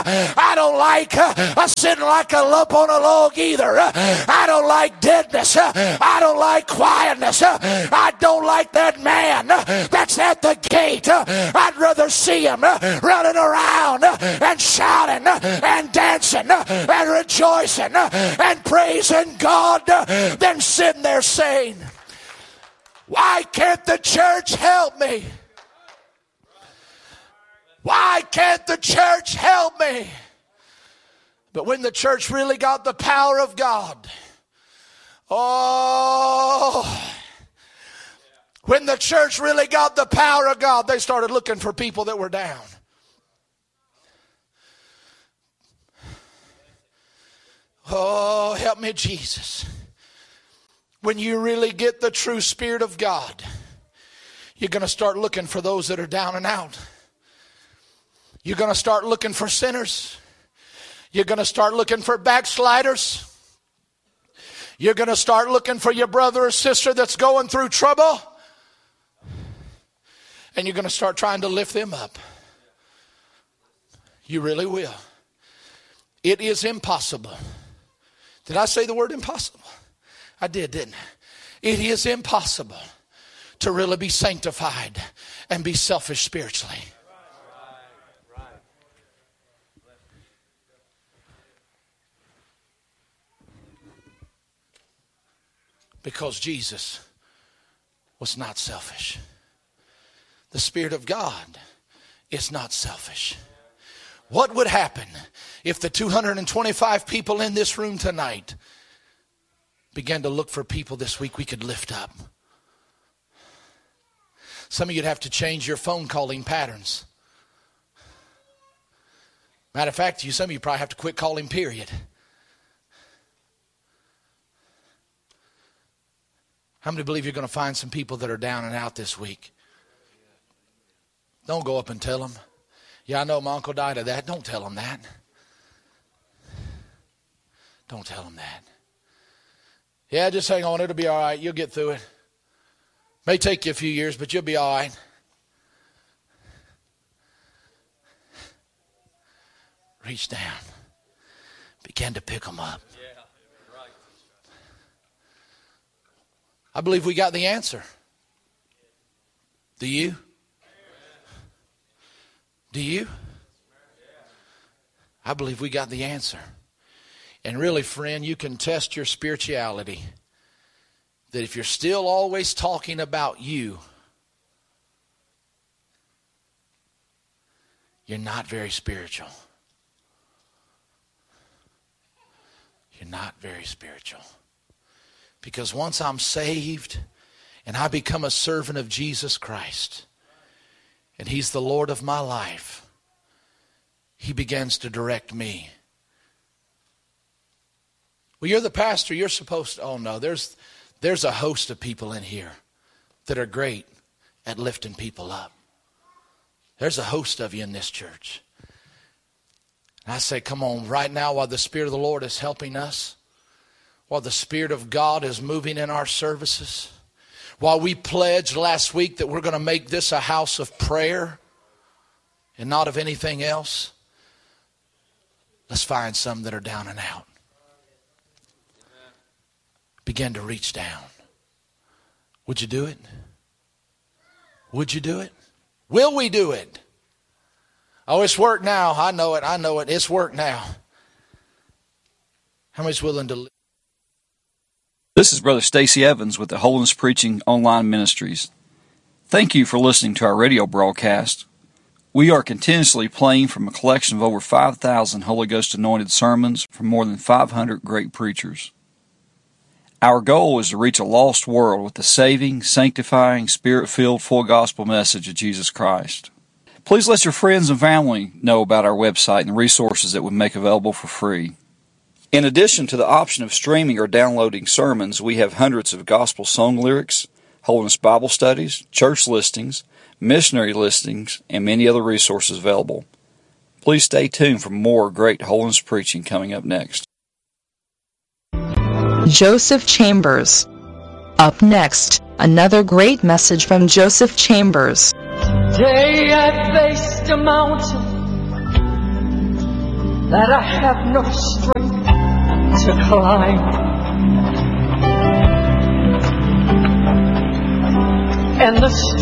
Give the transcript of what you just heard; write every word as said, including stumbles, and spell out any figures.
I don't like uh, sitting like a lump on a log either. Uh, I don't like deadness. Uh, I don't like quietness. Uh, I don't like that man uh, that's at the gate. Uh, I'd rather see him uh, running around uh, and shouting uh, and dancing uh, and rejoicing uh, and praising God uh, than sitting there saying, why can't the church help me? Why can't the church help me? But when the church really got the power of God, oh, when the church really got the power of God, they started looking for people that were down. Oh, help me, Jesus. When you really get the true Spirit of God, you're going to start looking for those that are down and out. You're going to start looking for sinners. You're going to start looking for backsliders. You're going to start looking for your brother or sister that's going through trouble. And you're going to start trying to lift them up. You really will. It is impossible. Did I say the word impossible? I did, didn't I? It is impossible to really be sanctified and be selfish spiritually. Because Jesus was not selfish. The Spirit of God is not selfish. What would happen if the two hundred twenty-five people in this room tonight began to look for people this week we could lift up? Some of you'd have to change your phone calling patterns. Matter of fact, you some of you probably have to quit calling, period. How many believe you're going to find some people that are down and out this week? Don't go up and tell them, yeah, I know my uncle died of that. Don't tell them that. Don't tell them that. Yeah, just hang on. It'll be all right. You'll get through it. May take you a few years, but you'll be all right. Reach down. Begin to pick them up. I believe we got the answer. Do you? Do you? I believe we got the answer. And really, friend, you can test your spirituality. That if you're still always talking about you, you're not very spiritual. You're not very spiritual. Because once I'm saved and I become a servant of Jesus Christ and He's the Lord of my life, He begins to direct me. Well, you're the pastor. You're supposed to. Oh, no. There's, there's a host of people in here that are great at lifting people up. There's a host of you in this church. And I say, come on, right now while the Spirit of the Lord is helping us, while the Spirit of God is moving in our services, while we pledged last week that we're going to make this a house of prayer and not of anything else, let's find some that are down and out. Begin to reach down. Would you do it? Would you do it? Will we do it? Oh, it's work now. I know it. I know it. It's work now. How many's willing to live? This is Brother Stacy Evans with the Holiness Preaching Online Ministries. Thank you for listening to our radio broadcast. We are continuously playing from a collection of over five thousand Holy Ghost anointed sermons from more than five hundred great preachers. Our goal is to reach a lost world with the saving, sanctifying, Spirit-filled, full gospel message of Jesus Christ. Please let your friends and family know about our website and the resources that we make available for free. In addition to the option of streaming or downloading sermons, we have hundreds of gospel song lyrics, Holiness Bible studies, church listings, missionary listings, and many other resources available. Please stay tuned for more great holiness preaching coming up next. Joseph Chambers. Up next, another great message from Joseph Chambers. Day I faced a mountain that I have no strength to climb. And the